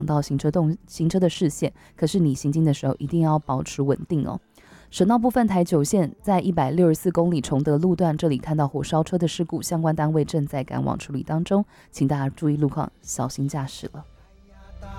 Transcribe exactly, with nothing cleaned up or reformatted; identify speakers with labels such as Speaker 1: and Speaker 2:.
Speaker 1: 到行车动行车的视线，可是你行经的时候一定要保持稳定哦。省道部分，台九线在一百六十四公里崇德路段，这里看到火烧车的事故，相关单位正在赶往处理当中，请大家注意路况，小心驾驶了。